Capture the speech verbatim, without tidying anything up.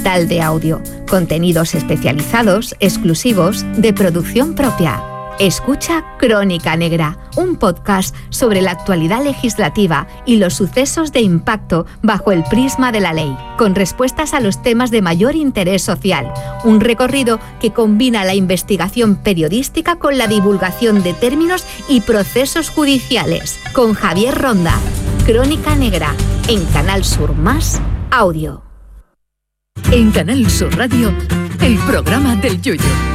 digital de audio, contenidos especializados, exclusivos, de producción propia. Escucha Crónica Negra, un podcast sobre la actualidad legislativa y los sucesos de impacto bajo el prisma de la ley, con respuestas a los temas de mayor interés social. Un recorrido que combina la investigación periodística con la divulgación de términos y procesos judiciales. Con Javier Ronda. Crónica Negra, en Canal Sur Más Audio. En Canal Sur Radio, el programa del Yoyo.